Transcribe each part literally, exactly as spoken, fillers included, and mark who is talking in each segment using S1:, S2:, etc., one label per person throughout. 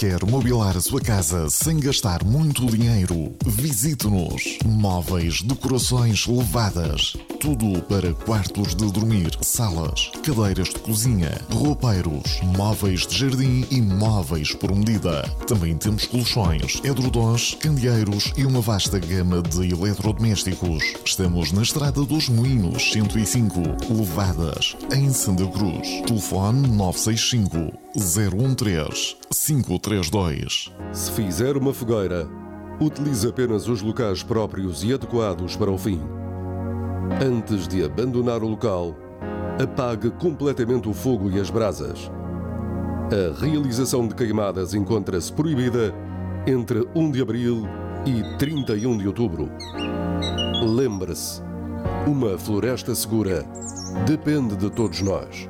S1: Quer mobilar a sua casa sem gastar muito dinheiro? Visite-nos. Móveis, decorações levadas. Tudo para quartos de dormir, salas, cadeiras de cozinha, roupeiros, móveis de jardim e móveis por medida. Também temos colchões, edredons, candeeiros e uma vasta gama de eletrodomésticos. Estamos na Estrada dos Moinhos, cento e cinco, Levadas, em Santa Cruz. Telefone nove seis cinco, zero um três, cinco três dois.
S2: Se fizer uma fogueira, utilize apenas os locais próprios e adequados para o fim. Antes de abandonar o local, apague completamente o fogo e as brasas. A realização de queimadas encontra-se proibida entre primeiro de abril e trinta e um de outubro. Lembre-se, uma floresta segura depende de todos nós.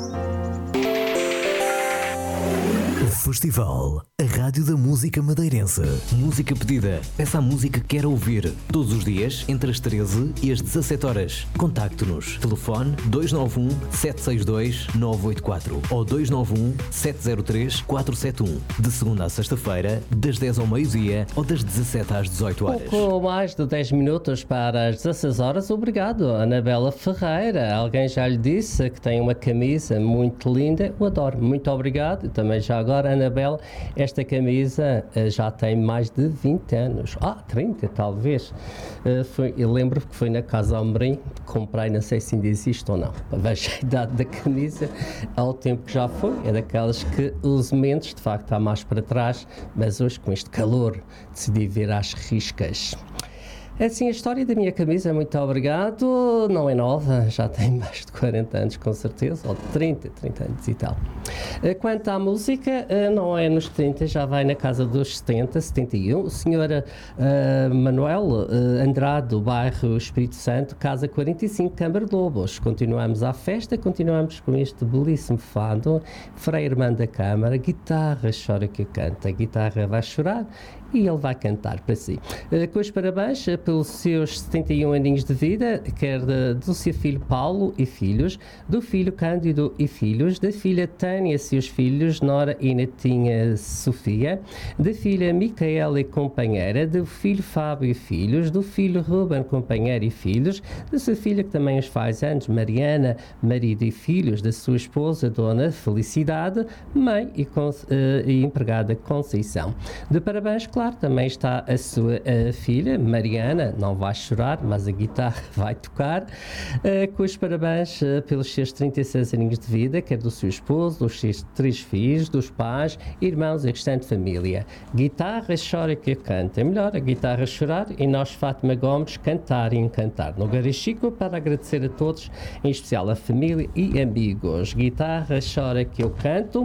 S3: Festival, a rádio da música madeirense. Música pedida, essa a música que quer ouvir. Todos os dias, entre as treze e as dezassete horas. Contacte-nos. Telefone dois nove um, sete seis dois, nove oito quatro ou dois nove um, sete zero três, quatro sete um. De segunda a sexta-feira, das dez ao meio-dia ou das dezassete às dezoito horas.
S4: Pouco mais de dez minutos para as dezasseis horas. Obrigado, Anabela Ferreira. Alguém já lhe disse que tem uma camisa muito linda. Eu adoro. Muito obrigado. Também já agora, Anabela, esta camisa uh, já tem mais de vinte anos. Ah, trinta talvez. Uh, foi, eu lembro que foi na Casa Almerim, comprei, não sei se ainda existe ou não. Veja a idade da camisa, ao tempo que já foi. É daquelas que os mentes, de facto, está mais para trás, mas hoje, com este calor, decidi ver às riscas. Assim, a história da minha camisa, muito obrigado, não é nova, já tem mais de quarenta anos com certeza, ou trinta, trinta anos e tal. Quanto à música, não é nos trinta, já vai na casa dos setenta, setenta e um. Senhora uh, Manuel uh, Andrade, do bairro Espírito Santo, casa quarenta e cinco, Câmara de Lobos. Continuamos à festa, continuamos com este belíssimo fado, Frei Irmã da Câmara, guitarra chora que eu canto, a guitarra vai chorar e ele vai cantar para si. Uh, com os parabéns uh, pelos seus setenta e um aninhos de vida, quer de, do seu filho Paulo e filhos, do filho Cândido e filhos, da filha Tânia e seus filhos, Nora e netinha Sofia, da filha Micaela e companheira, do filho Fábio e filhos, do filho Ruben, companheiro e filhos, da sua filha que também os faz anos, Mariana, marido e filhos, da sua esposa, Dona Felicidade, mãe e, con, uh, e empregada Conceição. De parabéns, claro, também está a sua uh, filha, Mariana, não vai chorar, mas a guitarra vai tocar, uh, com os parabéns uh, pelos seus trinta e seis aninhos de vida, quer do seu esposo, dos seus três filhos, dos pais, irmãos e restante família. Guitarra chora que eu canto. É melhor a guitarra chorar e nós, Fátima Gomes, cantar e encantar. No Garichico, para agradecer a todos, em especial a família e amigos. Guitarra chora que eu canto.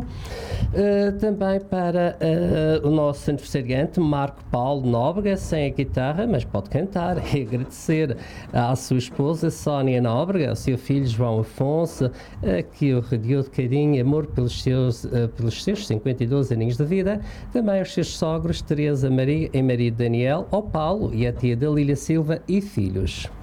S4: Uh, também para uh, o nosso aniversariante, Marco Paulo Nóbrega, sem a guitarra, mas pode cantar, e agradecer à sua esposa Sónia Nóbrega, ao seu filho João Afonso, que o rodeou de carinho e amor pelos seus, uh, pelos seus cinquenta e dois aninhos de vida, também aos seus sogros Teresa Maria e marido Daniel, ao Paulo e à tia da Lília Silva e filhos.